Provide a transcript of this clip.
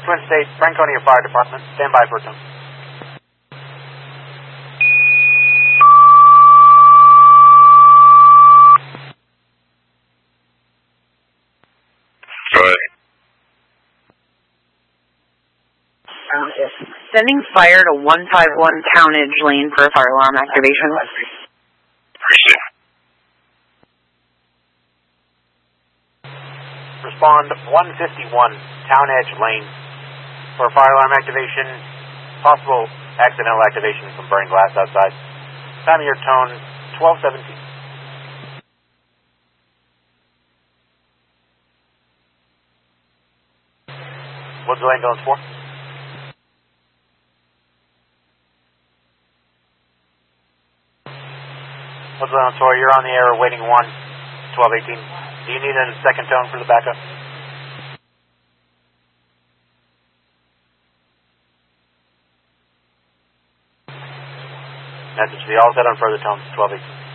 Twin State, Franconia Fire Department. Stand by for a tone. Go ahead. Sending fire to 151 Town Edge Lane for a fire alarm activation. Appreciate it. Respond 151 Town Edge Lane for fire alarm activation. Possible accidental activation from burning glass outside. Time of your tone 1217. Woods Lane, Dillon's 4. Woods Lane, 4, you're on the air, waiting 1, 1218. Do you need a second tone for the backup? Message to be all set on further tones, 1218.